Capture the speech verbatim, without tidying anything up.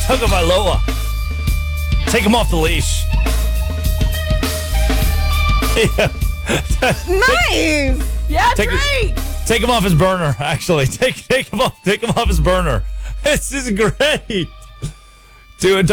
Tagovailoa. Take him off the leash. Yeah. Nice. Yeah, Take Drake. Take him off his burner, actually. Take take him off take him off his burner. This is great. Dude,